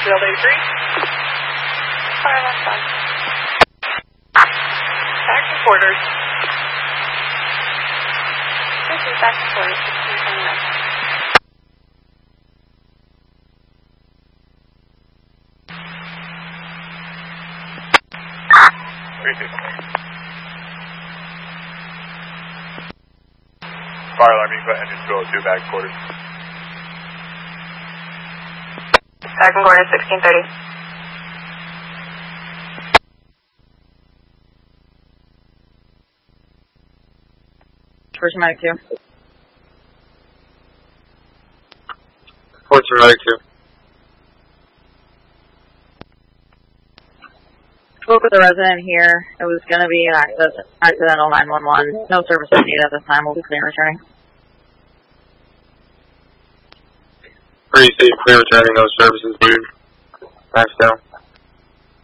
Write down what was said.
Field 83. Fire left side. Back to quarters. This is back to quarters, 1629. Fire alarm, you can put engine 202 back quarters. Back in quarters, 1630. First medic 2. Fortune medic 2. Spoke with the resident here. It was going to be an accidental 911. No services needed at this time. We'll be clear returning. Pretty safe, clear returning, no services needed. Max down.